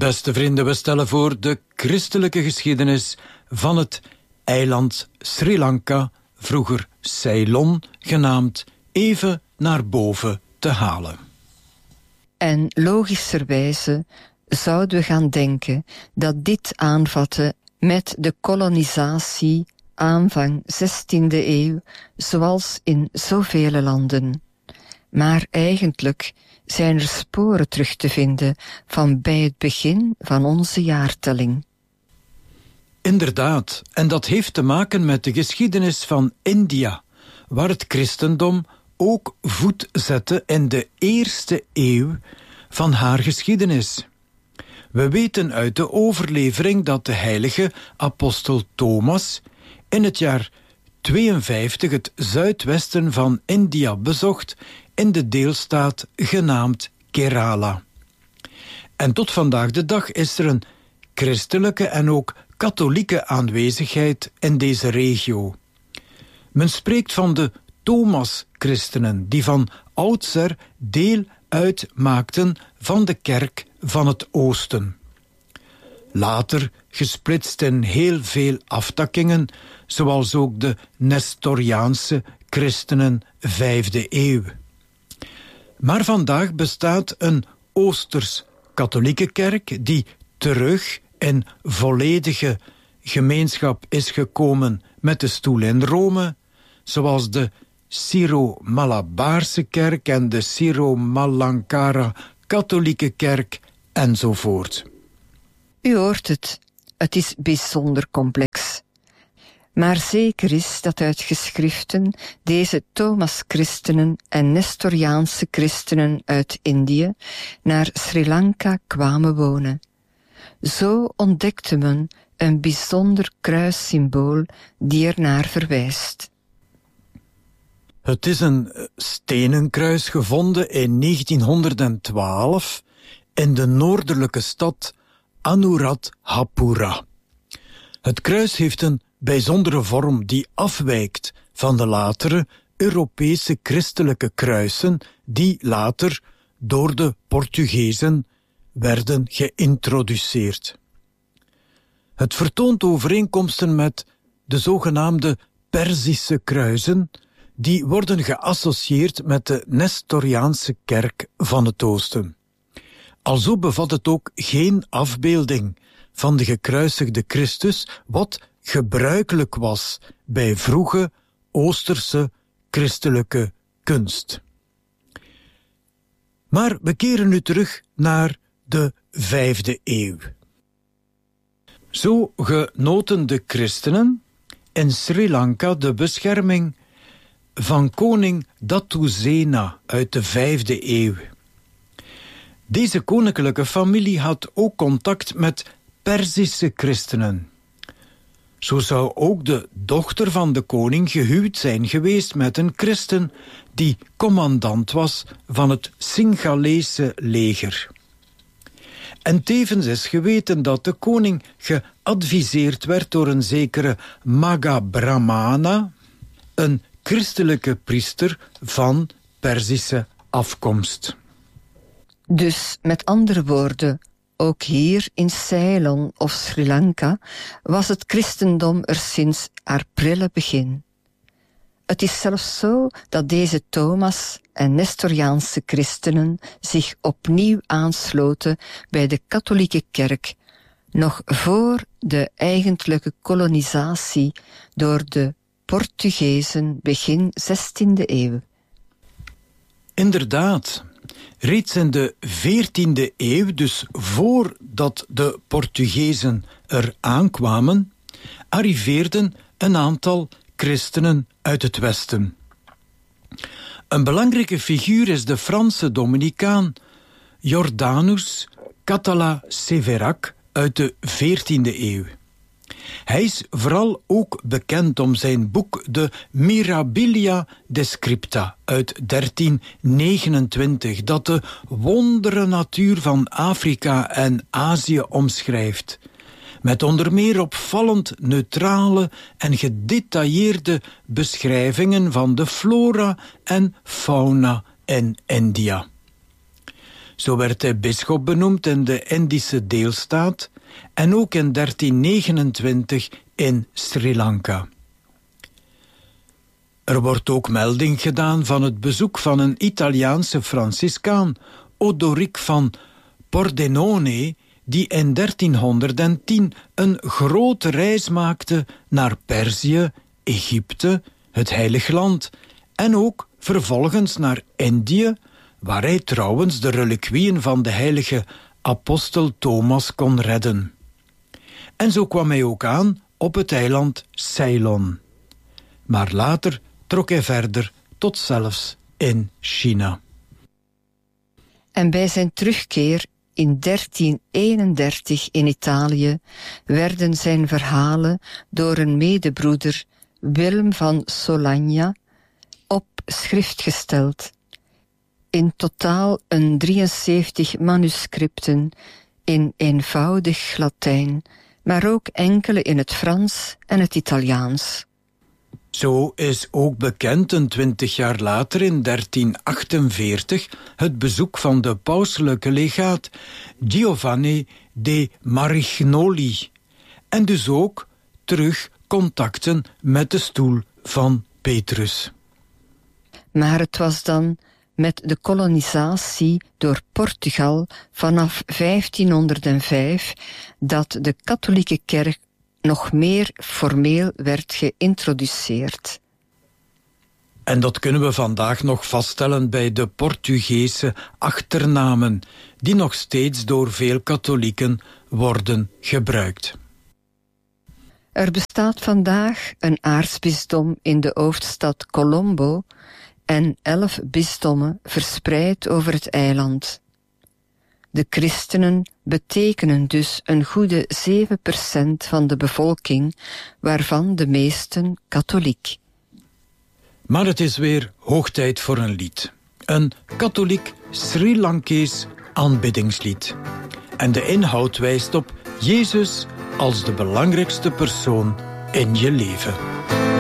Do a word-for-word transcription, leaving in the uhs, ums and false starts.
Beste vrienden, we stellen voor de christelijke geschiedenis van het eiland Sri Lanka, vroeger Ceylon genaamd, even naar boven te halen. En logischerwijze zouden we gaan denken dat dit aanvatte met de kolonisatie aanvang zestiende eeuw, zoals in zoveel landen. Maar eigenlijk zijn er sporen terug te vinden van bij het begin van onze jaartelling. Inderdaad, en dat heeft te maken met de geschiedenis van India, waar het christendom ook voet zette in de eerste eeuw van haar geschiedenis. We weten uit de overlevering dat de heilige apostel Thomas in het jaar tweeënvijftig het zuidwesten van India bezocht in de deelstaat genaamd Kerala. En tot vandaag de dag is er een christelijke en ook katholieke aanwezigheid in deze regio. Men spreekt van de Thomas-christenen, die van oudsher deel uitmaakten van de kerk van het oosten. Later gesplitst in heel veel aftakkingen, zoals ook de Nestoriaanse christenen vijfde eeuw. Maar vandaag bestaat een Oosters-katholieke kerk die terug in volledige gemeenschap is gekomen met de stoel in Rome, zoals de Syro-Malabaarse kerk en de Syro-Malankara katholieke kerk enzovoort. U hoort het, het is bijzonder complex. Maar zeker is dat uit geschriften deze Thomas-christenen en Nestoriaanse christenen uit Indië naar Sri Lanka kwamen wonen. Zo ontdekte men een bijzonder kruissymbool die ernaar verwijst. Het is een stenen kruis gevonden in negentienhonderdtwaalf in de noordelijke stad Anuradhapura. Het kruis heeft een bijzondere vorm die afwijkt van de latere Europese christelijke kruisen die later door de Portugezen werden geïntroduceerd. Het vertoont overeenkomsten met de zogenaamde Perzische kruisen, die worden geassocieerd met de Nestoriaanse kerk van het oosten. Alzo bevat het ook geen afbeelding van de gekruisigde Christus, wat gebruikelijk was bij vroege Oosterse christelijke kunst. Maar we keren nu terug naar de vijfde eeuw. Zo genoten de christenen in Sri Lanka de bescherming van koning Dattusena uit de vijfde eeuw. Deze koninklijke familie had ook contact met Perzische christenen. Zo zou ook de dochter van de koning gehuwd zijn geweest met een christen die commandant was van het Singalese leger. En tevens is geweten dat de koning geadviseerd werd door een zekere Magha Brahmana, een christelijke priester van Perzische afkomst. Dus met andere woorden, ook hier in Ceylon of Sri Lanka was het christendom er sinds haar prille begin. Het is zelfs zo dat deze Thomas- en Nestoriaanse christenen zich opnieuw aansloten bij de katholieke kerk, nog voor de eigenlijke kolonisatie door de Portugezen begin zestiende eeuw. Inderdaad. Reeds in de veertiende eeuw, dus voordat de Portugezen er aankwamen, arriveerden een aantal christenen uit het westen. Een belangrijke figuur is de Franse Dominicaan Jordanus Catala Severac uit de veertiende eeuw. Hij is vooral ook bekend om zijn boek De Mirabilia Descripta uit dertien negenentwintig, dat de wondere natuur van Afrika en Azië omschrijft, met onder meer opvallend neutrale en gedetailleerde beschrijvingen van de flora en fauna in India. Zo werd hij bisschop benoemd in de Indische deelstaat en ook in dertien negenentwintig in Sri Lanka. Er wordt ook melding gedaan van het bezoek van een Italiaanse Franciscaan, Odoric van Pordenone, die in dertienhonderdtien een grote reis maakte naar Perzië, Egypte, het Heilige Land en ook vervolgens naar Indië, waar hij trouwens de reliquieën van de heilige apostel Thomas kon redden. En zo kwam hij ook aan op het eiland Ceylon. Maar later trok hij verder tot zelfs in China. En bij zijn terugkeer in dertien eenendertig in Italië werden zijn verhalen door een medebroeder, Willem van Solagna, op schrift gesteld. In totaal een drieënzeventig manuscripten in eenvoudig Latijn, maar ook enkele in het Frans en het Italiaans. Zo is ook bekend een twintig jaar later in dertien achtenveertig het bezoek van de pauselijke legaat Giovanni de Marignoli en dus ook terug contacten met de stoel van Petrus. Maar het was dan met de kolonisatie door Portugal vanaf vijftienhonderdvijf dat de katholieke kerk nog meer formeel werd geïntroduceerd. En dat kunnen we vandaag nog vaststellen bij de Portugese achternamen, die nog steeds door veel katholieken worden gebruikt. Er bestaat vandaag een aartsbisdom in de hoofdstad Colombo en elf bisdommen verspreid over het eiland. De christenen betekenen dus een goede zeven procent van de bevolking, waarvan de meesten katholiek. Maar het is weer hoog tijd voor een lied. Een katholiek Sri Lankees aanbiddingslied. En de inhoud wijst op Jezus als de belangrijkste persoon in je leven.